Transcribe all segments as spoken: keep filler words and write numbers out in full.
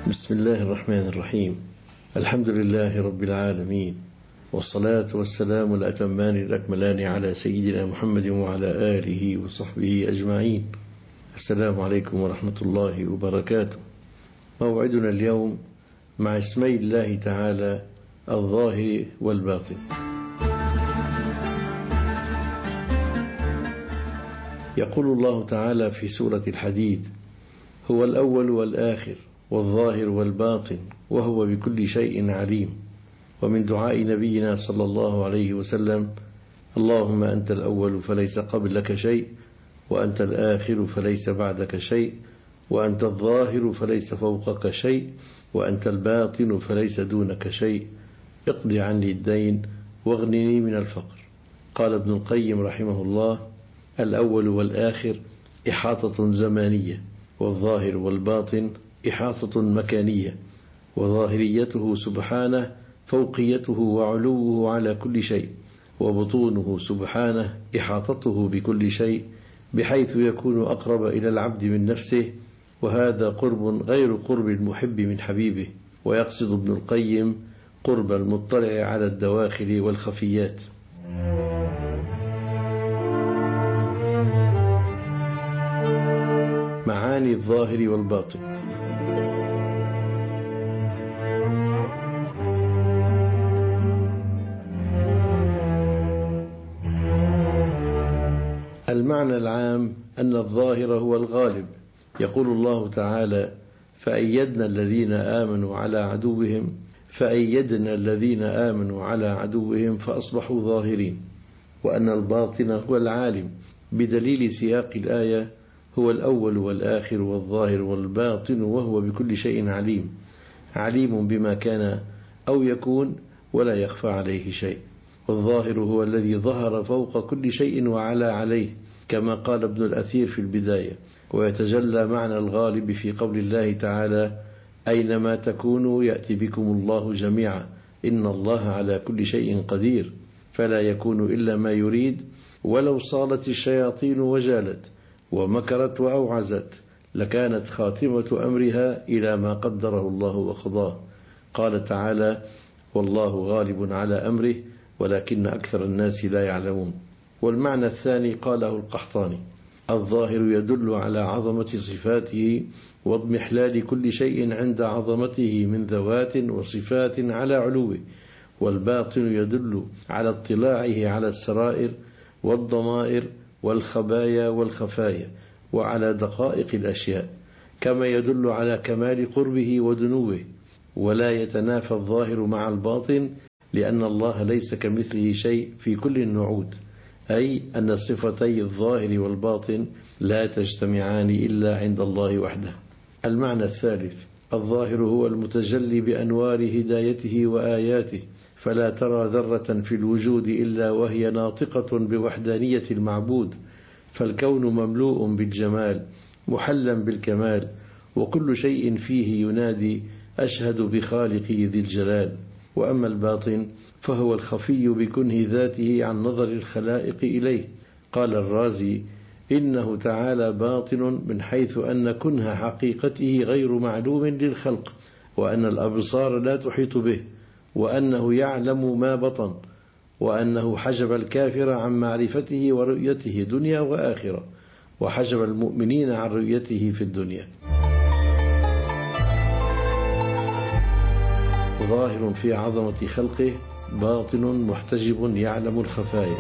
بسم الله الرحمن الرحيم. الحمد لله رب العالمين، والصلاة والسلام الأتمان الأكملان على سيدنا محمد وعلى آله وصحبه أجمعين. السلام عليكم ورحمة الله وبركاته. موعدنا اليوم مع اسمي الله تعالى الظاهر والباطن. يقول الله تعالى في سورة الحديد: هو الأول والآخر والظاهر والباطن وهو بكل شيء عليم. ومن دعاء نبينا صلى الله عليه وسلم: اللهم أنت الأول فليس قبلك شيء، وأنت الآخر فليس بعدك شيء، وأنت الظاهر فليس فوقك شيء، وأنت الباطن فليس دونك شيء، اقض عني الدين واغنني من الفقر. قال ابن القيم رحمه الله: الأول والآخر إحاطة زمانية، والظاهر والباطن إحاطة مكانية، وظاهريته سبحانه فوقيته وعلوه على كل شيء، وبطونه سبحانه إحاطته بكل شيء بحيث يكون أقرب إلى العبد من نفسه، وهذا قرب غير قرب المحب من حبيبه. ويقصد ابن القيم قرب المطلع على الدواخل والخفيات. معاني الظاهر والباطن. المعنى العام أن الظاهر هو الغالب. يقول الله تعالى: فأيدنا الذين آمنوا على عدوهم فأيدنا الذين آمنوا على عدوهم فأصبحوا ظاهرين. وأن الباطن هو العالم، بدليل سياق الآية: هو الأول والآخر والظاهر والباطن وهو بكل شيء عليم. عليم بما كان أو يكون ولا يخفى عليه شيء. والظاهر هو الذي ظهر فوق كل شيء وعلى عليه، كما قال ابن الأثير في البداية. ويتجلى معنى الغالب في قول الله تعالى: أينما تكونوا يأتي بكم الله جميعا إن الله على كل شيء قدير. فلا يكون إلا ما يريد، ولو صالت الشياطين وجالت ومكرت وأوعزت لكانت خاتمة أمرها إلى ما قدره الله وقضاه. قال تعالى: والله غالب على أمره ولكن أكثر الناس لا يعلمون. والمعنى الثاني قاله القحطاني: الظاهر يدل على عظمة صفاته واضمحلال كل شيء عند عظمته من ذوات وصفات على علوه. والباطن يدل على اطلاعه على السرائر والضمائر والخبايا والخفايا وعلى دقائق الأشياء، كما يدل على كمال قربه ودنوه. ولا يتنافى الظاهر مع الباطن، لأن الله ليس كمثله شيء في كل النعود، أي أن صفتي الظاهر والباطن لا تجتمعان إلا عند الله وحده. المعنى الثالث: الظاهر هو المتجلي بأنوار هدايته وآياته، فلا ترى ذرة في الوجود إلا وهي ناطقة بوحدانية المعبود، فالكون مملوء بالجمال محلا بالكمال، وكل شيء فيه ينادي: أشهد بخالقي ذي الجلال. وأما الباطن فهو الخفي بكنه ذاته عن نظر الخلائق إليه. قال الرازي: إنه تعالى باطن من حيث أن كنه حقيقته غير معلوم للخلق، وأن الأبصار لا تحيط به، وأنه يعلم ما بطن، وأنه حجب الكافر عن معرفته ورؤيته دنيا وآخرة، وحجب المؤمنين عن رؤيته في الدنيا. ظاهر في عظمة خلقه، باطن محتجب يعلم الخفايا.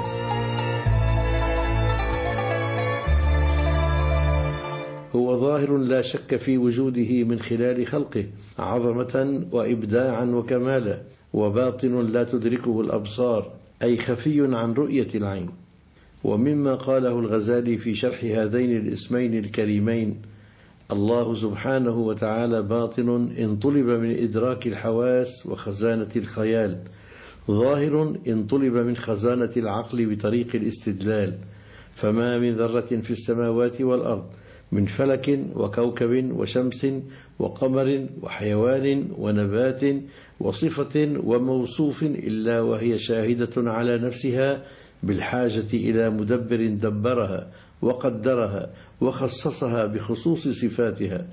هو ظاهر لا شك في وجوده من خلال خلقه عظمة وإبداعا وكمالا، وباطن لا تدركه الأبصار، أي خفي عن رؤية العين. ومما قاله الغزالي في شرح هذين الاسمين الكريمين: الله سبحانه وتعالى باطن إن طلب من إدراك الحواس وخزانة الخيال، ظاهر إن طلب من خزانة العقل بطريق الاستدلال. فما من ذرة في السماوات والأرض من فلك وكوكب وشمس وقمر وحيوان ونبات وصفة وموصوف إلا وهي شاهدة على نفسها بالحاجة إلى مدبر دبرها وقدرها وخصصها بخصوص صفاتها،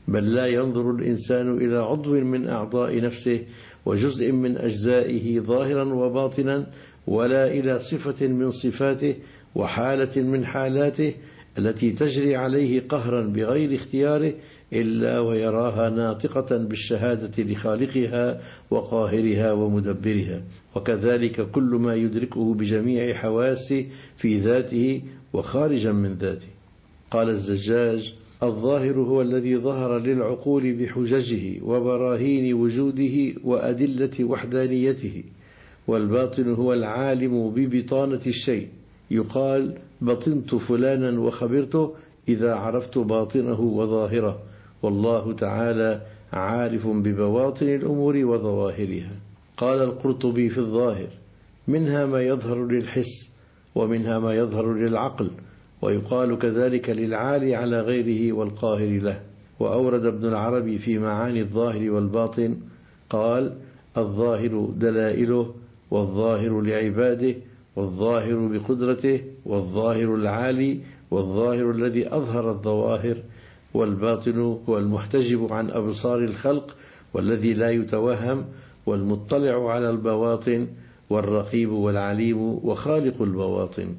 بل لا ينظر الإنسان إلى عضو من أعضاء نفسه وجزء من أجزائه ظاهرا وباطنا، ولا إلى صفة من صفاته وحالة من حالاته التي تجري عليه قهرا بغير اختياره، إلا ويراها ناطقة بالشهادة لخالقها وقاهرها ومدبرها. وكذلك كل ما يدركه بجميع حواسه في ذاته وخارجا من ذاته. قال الزجاج: الظاهر هو الذي ظهر للعقول بحججه وبراهين وجوده وأدلة وحدانيته، والباطن هو العالم ببطانة الشيء، يقال بطنت فلانا وخبرته إذا عرفت باطنه وظاهره، والله تعالى عارف ببواطن الأمور وظواهرها. قال القرطبي في الظاهر: منها ما يظهر للحس، ومنها ما يظهر للعقل، ويقال كذلك للعالي على غيره والقاهر له. وأورد ابن العربي في معاني الظاهر والباطن قال: الظاهر دلائله، والظاهر لعباده، والظاهر بقدرته، والظاهر العالي، والظاهر الذي أظهر الظواهر، والباطن هو المحتجب عن أبصار الخلق والذي لا يتوهم، والمطلع على البواطن، والرقيب والعليم وخالق البواطن.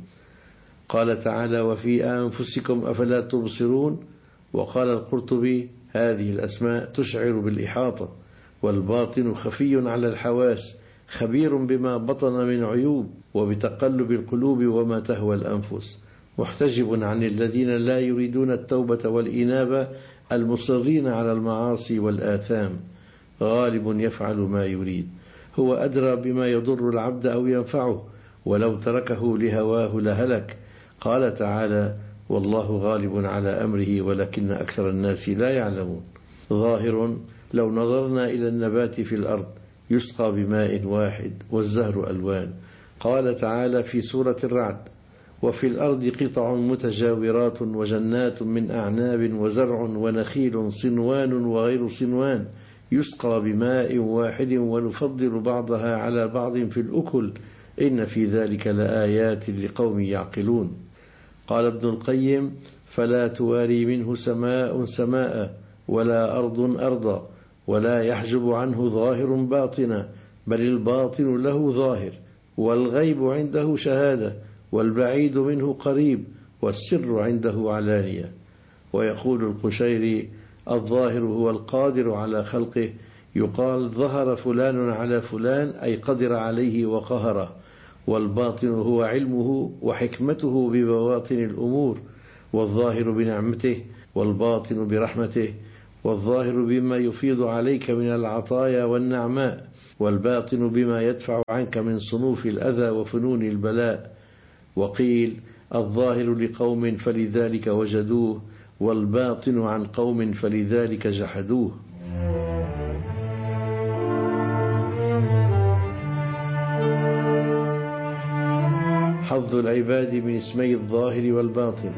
قال تعالى: وفي أنفسكم أفلا تبصرون. وقال القرطبي: هذه الأسماء تشعر بالإحاطة، والباطن خفي على الحواس، خبير بما بطن من عيوب وبتقلب القلوب وما تهوى الأنفس، محتجب عن الذين لا يريدون التوبة والإنابة، المصرين على المعاصي والآثام، غالب يفعل ما يريد، هو أدرى بما يضر العبد أو ينفعه، ولو تركه لهواه لهلك. قال تعالى: والله غالب على أمره ولكن أكثر الناس لا يعلمون. ظاهر: لو نظرنا إلى النبات في الأرض يسقى بماء واحد والزهر ألوان. قال تعالى في سورة الرعد: وفي الأرض قطع متجاورات وجنات من أعناب وزرع ونخيل صنوان وغير صنوان يسقى بماء واحد ونفضل بعضها على بعض في الأكل إن في ذلك لآيات لقوم يعقلون. قال ابن القيم: فلا تواري منه سماء سماء ولا أرض أرضا، ولا يحجب عنه ظاهر باطنا، بل الباطن له ظاهر، والغيب عنده شهادة، والبعيد منه قريب، والسر عنده علانية. ويقول القشيري: الظاهر هو القادر على خلقه، يقال ظهر فلان على فلان أي قدر عليه وقهره. والباطن هو علمه وحكمته ببواطن الأمور، والظاهر بنعمته، والباطن برحمته، والظاهر بما يفيض عليك من العطايا والنعماء، والباطن بما يدفع عنك من صنوف الأذى وفنون البلاء. وقيل: الظاهر لقوم فلذلك وجدوه، والباطن عن قوم فلذلك جحدوه. حظ العباد من اسمي الظاهر والباطن.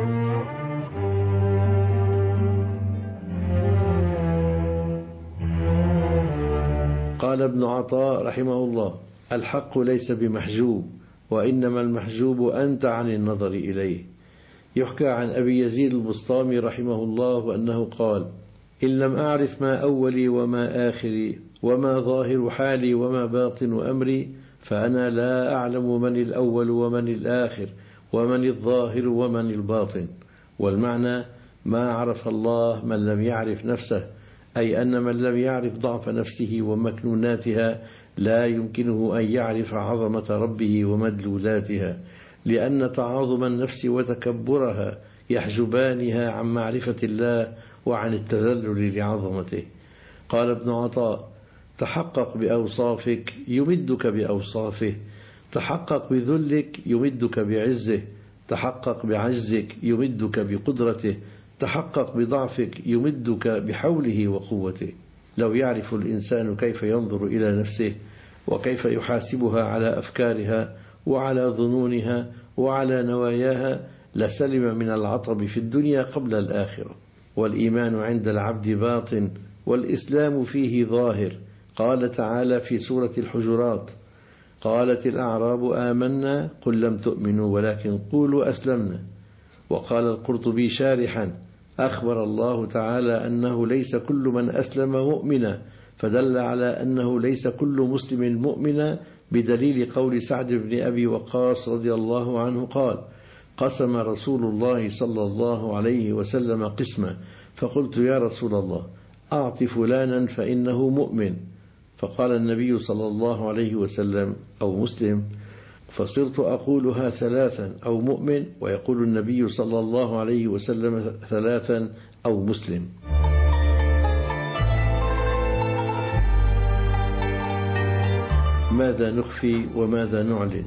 قال ابن عطاء رحمه الله: الحق ليس بمحجوب، وإنما المحجوب أنت عن النظر إليه. يحكى عن أبي يزيد البسطامي رحمه الله أنه قال: إن لم أعرف ما أولي وما آخري وما ظاهر حالي وما باطن أمري، فأنا لا أعلم من الأول ومن الآخر ومن الظاهر ومن الباطن. والمعنى: ما عرف الله من لم يعرف نفسه، أي أن من لم يعرف ضعف نفسه ومكنوناتها لا يمكنه أن يعرف عظمة ربه ومدلولاتها، لأن تعاظم النفس وتكبرها يحجبانها عن معرفة الله وعن التذلل لعظمته. قال ابن عطاء: تحقق بأوصافك يمدك بأوصافه، تحقق بذلك يمدك بعزه، تحقق بعجزك يمدك بقدرته، تحقق بضعفك يمدك بحوله وقوته. لو يعرف الإنسان كيف ينظر إلى نفسه وكيف يحاسبها على أفكارها وعلى ظنونها وعلى نواياها لسلم من العطب في الدنيا قبل الآخرة. والإيمان عند العبد باطن، والإسلام فيه ظاهر. قال تعالى في سورة الحجرات: قالت الأعراب آمنا قل لم تؤمنوا ولكن قولوا أسلمنا. وقال القرطبي شارحا: أخبر الله تعالى أنه ليس كل من أسلم مؤمنا، فدل على أنه ليس كل مسلم مؤمنا بدليل قول سعد بن أبي وقاص رضي الله عنه قال: قسم رسول الله صلى الله عليه وسلم قسمة، فقلت يا رسول الله أعط فلانا فإنه مؤمن، فقال النبي صلى الله عليه وسلم أو مسلم، فصرت أقولها ثلاثا أو مؤمن، ويقول النبي صلى الله عليه وسلم ثلاثا أو مسلم. ماذا نخفي وماذا نعلن؟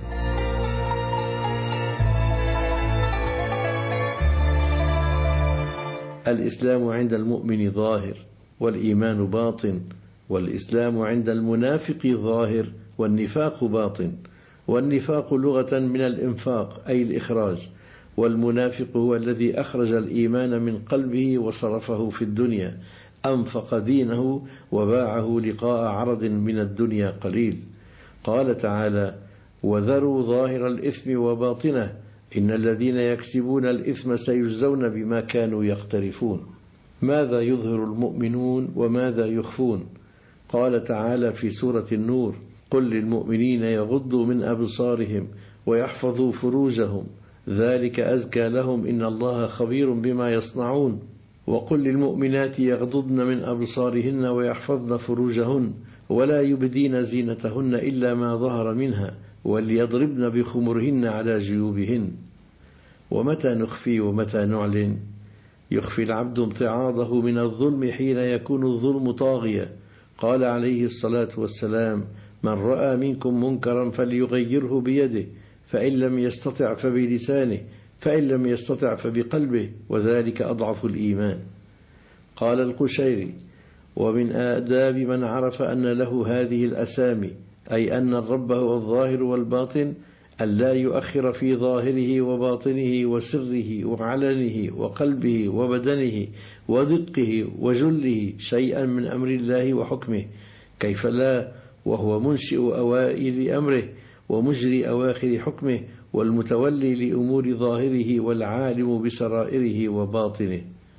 الإسلام عند المؤمن ظاهر والإيمان باطن، والإسلام عند المنافق ظاهر والنفاق باطن. والنفاق لغة من الإنفاق أي الإخراج، والمنافق هو الذي أخرج الإيمان من قلبه وصرفه في الدنيا، أنفق دينه وباعه لقاء عرض من الدنيا قليل. قال تعالى: وذروا ظاهر الإثم وباطنه إن الذين يكسبون الإثم سيجزون بما كانوا يقترفون. ماذا يظهر المؤمنون وماذا يخفون؟ قال تعالى في سورة النور: قل للمؤمنين يغضوا من أبصارهم ويحفظوا فروجهم ذلك أزكى لهم إن الله خبير بما يصنعون. وقل للمؤمنات يغضضن من أبصارهن ويحفظن فروجهن ولا يبدين زينتهن إلا ما ظهر منها وليضربن بخمرهن على جيوبهن. ومتى نخفي ومتى نعلن؟ يخفي العبد امتعاضه من الظلم حين يكون الظلم طاغيا. قال عليه الصلاة والسلام: من رأى منكم منكرا فليغيره بيده، فإن لم يستطع فبلسانه، فإن لم يستطع فبقلبه، وذلك أضعف الإيمان. قال القشيري: ومن آداب من عرف أن له هذه الأسامي، أي أن الرب هو الظاهر والباطن، أن لا يؤخر في ظاهره وباطنه وسره وعلنه وقلبه وبدنه ودقه وجله شيئا من أمر الله وحكمه، كيف لا وهو منشئ أوائل أمره ومجري أواخر حكمه والمتولي لأمور ظاهره والعالم بسرائره وباطنه.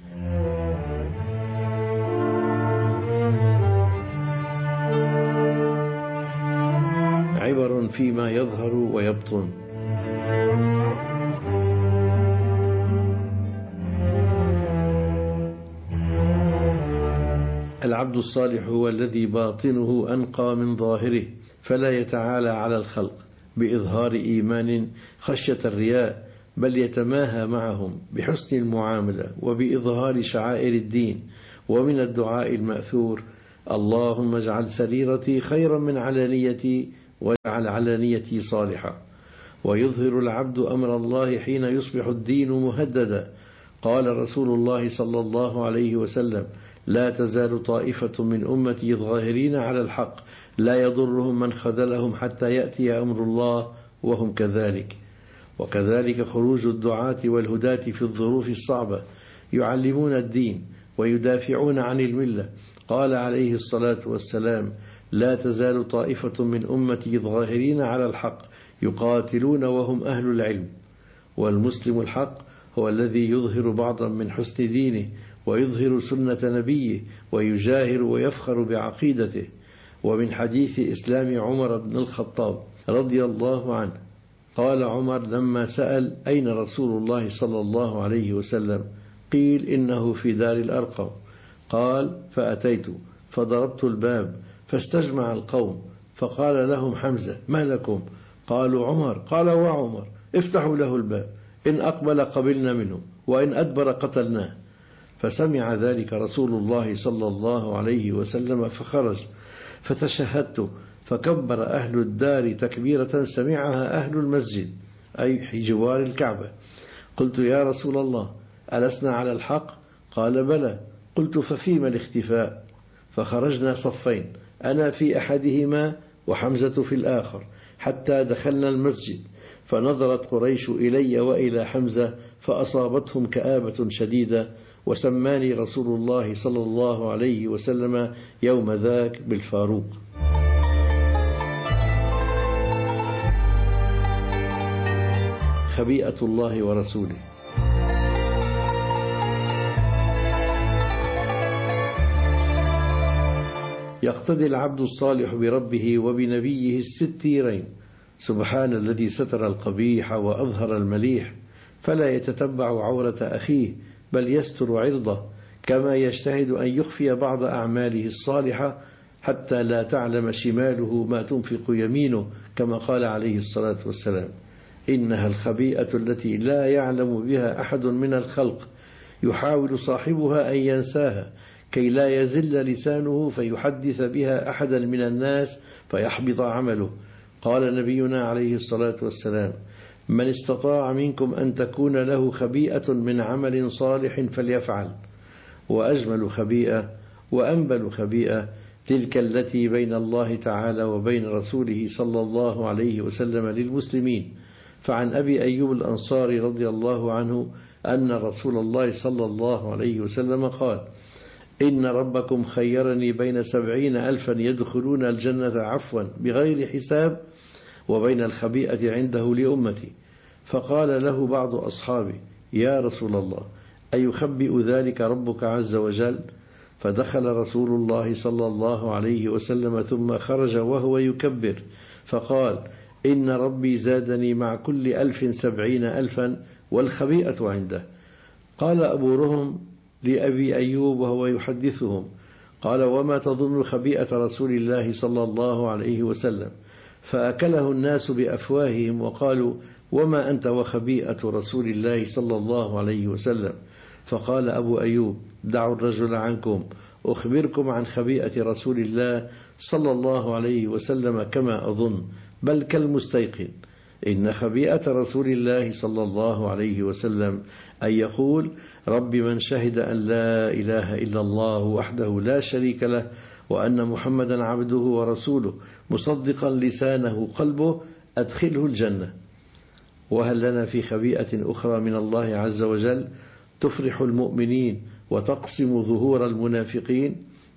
عبر فيما يظهر ويبطن. العبد الصالح هو الذي باطنه أنقى من ظاهره، فلا يتعالى على الخلق بإظهار إيمان خشية الرياء، بل يتماهى معهم بحسن المعاملة وبإظهار شعائر الدين. ومن الدعاء المأثور: اللهم اجعل سريرتي خيرا من علانيتي واجعل علانيتي صالحة. ويظهر العبد أمر الله حين يصبح الدين مهددا. قال رسول الله صلى الله عليه وسلم: لا تزال طائفة من أمتي ظاهرين على الحق لا يضرهم من خذلهم حتى يأتي أمر الله وهم كذلك. وكذلك خروج الدعاة والهداة في الظروف الصعبة يعلمون الدين ويدافعون عن الملة. قال عليه الصلاة والسلام: لا تزال طائفة من أمتي ظاهرين على الحق يقاتلون وهم أهل العلم. والمسلم الحق هو الذي يظهر بعضا من حسن دينه ويظهر سنة نبيه ويجاهر ويفخر بعقيدته. ومن حديث إسلام عمر بن الخطاب رضي الله عنه قال عمر لما سأل: أين رسول الله صلى الله عليه وسلم؟ قيل: إنه في دار الأرقم. قال: فأتيت فضربت الباب فاستجمع القوم، فقال لهم حمزة: ما لكم؟ قالوا: عمر. قال: وعمر؟ افتحوا له الباب، إن أقبل قبلنا منه وإن أدبر قتلناه. فسمع ذلك رسول الله صلى الله عليه وسلم فخرج، فتشهدت، فكبر أهل الدار تكبيرة سمعها أهل المسجد أي جوار الكعبة. قلت: يا رسول الله، ألسنا على الحق؟ قال: بلى. قلت: ففيما الاختفاء؟ فخرجنا صفين، أنا في أحدهما وحمزة في الآخر، حتى دخلنا المسجد، فنظرت قريش إلي وإلى حمزة فأصابتهم كآبة شديدة، وسماني رسول الله صلى الله عليه وسلم يوم ذاك بالفاروق. خبيئة الله ورسوله. يقتدي العبد الصالح بربه وبنبيه الستيرين، سبحان الذي ستر القبيح وأظهر المليح، فلا يتتبع عورة أخيه بل يستر عرضه، كما يجتهد أن يخفي بعض أعماله الصالحة حتى لا تعلم شماله ما تنفق يمينه، كما قال عليه الصلاة والسلام: إنها الخبيئة التي لا يعلم بها أحد من الخلق، يحاول صاحبها أن ينساها كي لا يزل لسانه فيحدث بها أحدا من الناس فيحبط عمله. قال نبينا عليه الصلاة والسلام: من استطاع منكم أن تكون له خبيئة من عمل صالح فليفعل. وأجمل خبيئة وأنبل خبيئة تلك التي بين الله تعالى وبين رسوله صلى الله عليه وسلم للمسلمين. فعن أبي أيوب الأنصاري رضي الله عنه أن رسول الله صلى الله عليه وسلم قال: إن ربكم خيرني بين سبعين ألفا يدخلون الجنة عفوا بغير حساب وبين الخبيئة عنده لأمتي. فقال له بعض أصحابه: يا رسول الله، أيخبئ ذلك ربك عز وجل؟ فدخل رسول الله صلى الله عليه وسلم ثم خرج وهو يكبر فقال: إن ربي زادني مع كل ألف سبعين ألفا والخبيئة عنده. قال أبو رهم لأبي أيوب وهو يحدثهم: قال: وما تظن خبيئة رسول الله صلى الله عليه وسلم؟ فأكله الناس بأفواههم وقالوا: وما أنت وخبيئة رسول الله صلى الله عليه وسلم؟ فقال أبو أيوب: دعوا الرجل عنكم، أخبركم عن خبيئة رسول الله صلى الله عليه وسلم كما أظن، بل كالمستيقن. إن خبيئة رسول الله صلى الله عليه وسلم أن يقول: رب من شهد أن لا إله إلا الله وحده لا شريك له وأن محمدا عبده ورسوله مصدقا لسانه قلبه أدخله الجنة. وهل لنا في خبيئة أخرى من الله عز وجل تفرح المؤمنين وتقسم ظهور المنافقين؟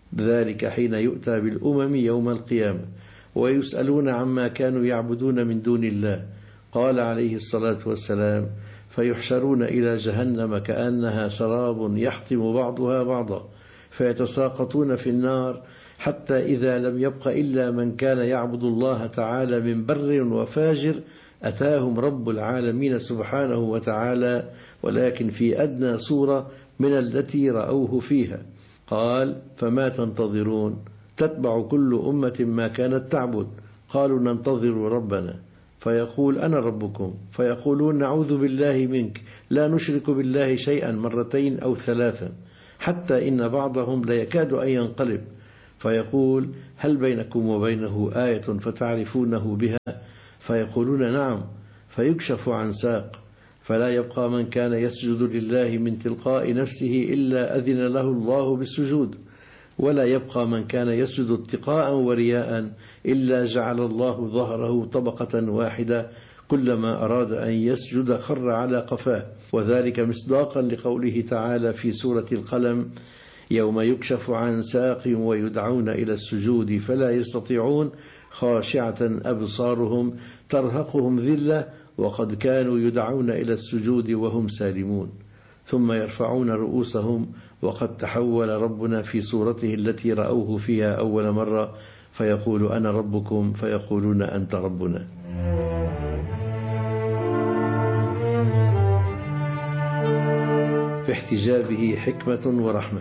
ذلك حين يؤتى بالأمم يوم القيامة ويسألون عما كانوا يعبدون من دون الله. قال عليه الصلاة والسلام: فيحشرون إلى جهنم كأنها سراب يحطم بعضها بعضا، فيتساقطون في النار حتى إذا لم يبق إلا من كان يعبد الله تعالى من بر وفاجر أتاهم رب العالمين سبحانه وتعالى، ولكن في أدنى صورة من التي رأوه فيها. قال: فما تنتظرون؟ تتبع كل أمة ما كانت تعبد. قالوا: ننتظر ربنا. فيقول: أنا ربكم. فيقولون: نعوذ بالله منك، لا نشرك بالله شيئا، مرتين أو ثلاثا، حتى إن بعضهم ليكاد أن ينقلب فيقول: هل بينكم وبينه آية فتعرفونه بها؟ فيقولون: نعم. فيكشف عن ساق فلا يبقى من كان يسجد لله من تلقاء نفسه إلا أذن له الله بالسجود، ولا يبقى من كان يسجد اتقاء ورياء إلا جعل الله ظهره طبقة واحدة، كلما أراد أن يسجد خر على قفاه. وذلك مصداقا لقوله تعالى في سورة القلم: يوم يكشف عن ساق ويدعون إلى السجود فلا يستطيعون خاشعة أبصارهم ترهقهم ذلة وقد كانوا يدعون إلى السجود وهم سالمون، ثم يرفعون رؤوسهم وقد تحول ربنا في صورته التي رأوه فيها أول مرة فيقول: أنا ربكم، فيقولون: أنت ربنا. في احتجابه حكمة ورحمة.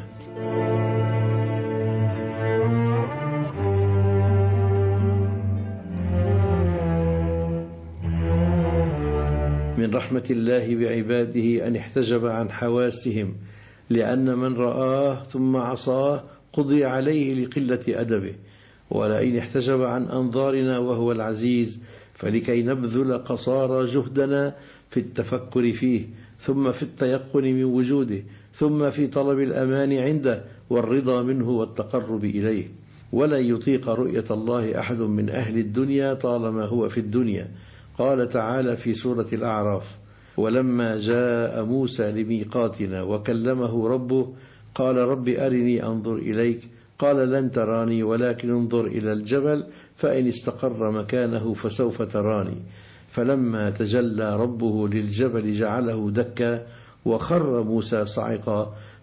من رحمة الله بعباده أن احتجب عن حواسهم، لأن من رآه ثم عصاه قضي عليه لقلة أدبه، ولئن احتجب عن أنظارنا وهو العزيز فلكي نبذل قصارى جهدنا في التفكر فيه، ثم في التيقن من وجوده، ثم في طلب الأمان عنده والرضا منه والتقرب إليه. ولا يطيق رؤية الله أحد من أهل الدنيا طالما هو في الدنيا. قال تعالى في سورة الأعراف: ولما جاء موسى لميقاتنا وكلمه ربه قال رب أرني أنظر إليك قال لن تراني ولكن انظر إلى الجبل فإن استقر مكانه فسوف تراني. فلما تجلى ربه للجبل جعله دكا وخر موسى صعقا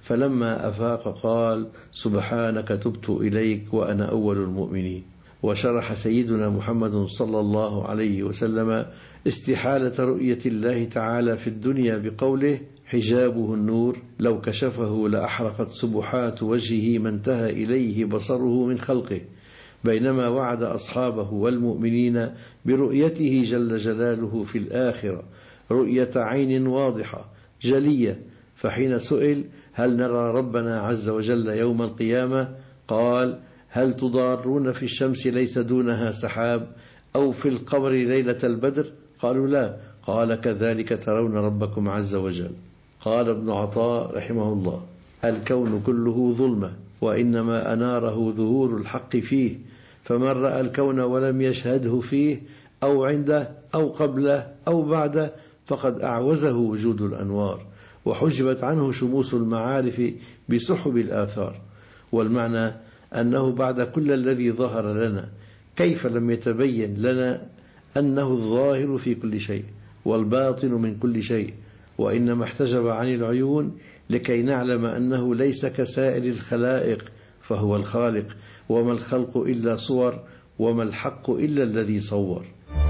فلما أفاق قال سبحانك تبت إليك وأنا أول المؤمنين. وشرح سيدنا محمد صلى الله عليه وسلم استحالة رؤية الله تعالى في الدنيا بقوله حجابه النور لو كشفه لأحرقت سبحات وجهه ما انتهى إليه بصره من خلقه، بينما وعد أصحابه والمؤمنين برؤيته جل جلاله في الآخرة رؤية عين واضحة جلية. فحين سئل هل نرى ربنا عز وجل يوم القيامة قال هل تضارون في الشمس ليس دونها سحاب أو في القمر ليلة البدر؟ قالوا لا. قال كذلك ترون ربكم عز وجل. قال ابن عطاء رحمه الله الكون كله ظلمة وإنما أناره ظهور الحق فيه، فمن رأى الكون ولم يشهده فيه أو عنده أو قبله أو بعده فقد أعوزه وجود الأنوار وحجبت عنه شموس المعارف بسحب الآثار. والمعنى أنه بعد كل الذي ظهر لنا كيف لم يتبين لنا أنه الظاهر في كل شيء والباطن من كل شيء، وإنما احتجب عن العيون لكي نعلم أنه ليس كسائر الخلائق فهو الخالق، وما الخلق إلا صور وما الحق إلا الذي صور.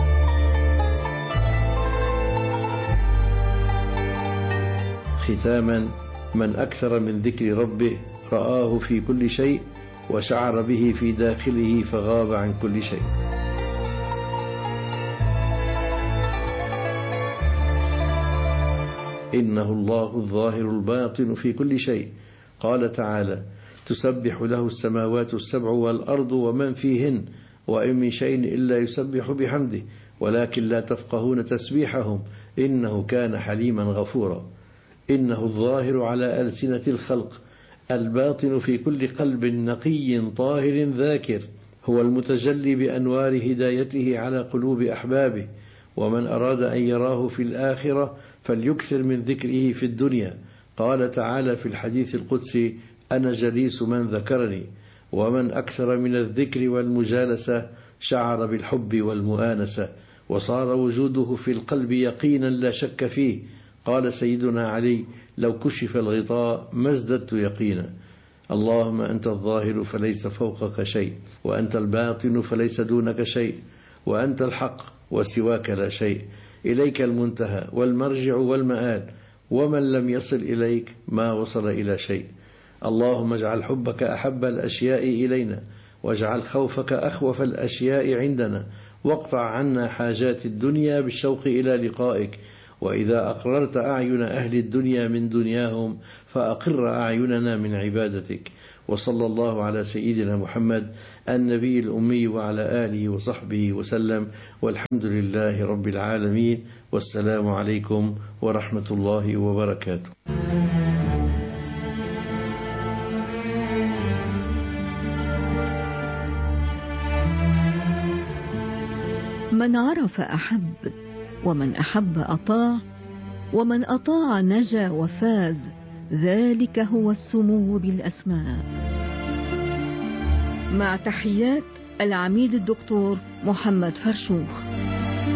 ختاما، من أكثر من ذكر ربه رآه في كل شيء وشعر به في داخله فغاب عن كل شيء. إنه الله الظاهر الباطن في كل شيء. قال تعالى تسبح له السماوات السبع والأرض ومن فيهن وإن من شيء إلا يسبح بحمده ولكن لا تفقهون تسبيحهم إنه كان حليما غفورا. إنه الظاهر على ألسنة الخلق الباطن في كل قلب نقي طاهر ذاكر، هو المتجلي بأنوار هدايته على قلوب أحبابه. ومن أراد أن يراه في الآخرة فليكثر من ذكره في الدنيا. قال تعالى في الحديث القدسي أنا جليس من ذكرني. ومن أكثر من الذكر والمجالسة شعر بالحب والمؤانسة وصار وجوده في القلب يقينا لا شك فيه. قال سيدنا علي لو كشف الغطاء ما ازددت يقينا. اللهم أنت الظاهر فليس فوقك شيء، وأنت الباطن فليس دونك شيء، وأنت الحق وسواك لا شيء، إليك المنتهى والمرجع والمآل، ومن لم يصل إليك ما وصل إلى شيء. اللهم اجعل حبك أحب الأشياء إلينا، واجعل خوفك أخوف الأشياء عندنا، واقطع عنا حاجات الدنيا بالشوق إلى لقائك. وإذا أقررت أعين أهل الدنيا من دنياهم فأقر أعيننا من عبادتك. وصلى الله على سيدنا محمد النبي الأمي وعلى آله وصحبه وسلم، والحمد لله رب العالمين، والسلام عليكم ورحمة الله وبركاته. من عرف أحب، ومن أحب أطاع، ومن أطاع نجا وفاز، ذلك هو السمو بالأسماء. مع تحيات العميد الدكتور محمد فرشوخ.